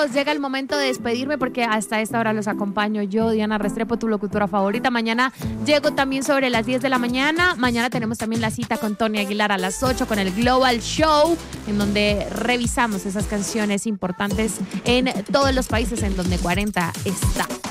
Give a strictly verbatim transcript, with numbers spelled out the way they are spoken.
amigos, llega el momento de despedirme porque hasta esta hora los acompaño yo, Diana Restrepo, tu locutora favorita. Mañana llego también sobre las diez de la mañana. Mañana tenemos también la cita con Tony Aguilar a las ocho con el Global Show, en donde revisamos esas canciones importantes en todos los países en donde cuarenta está.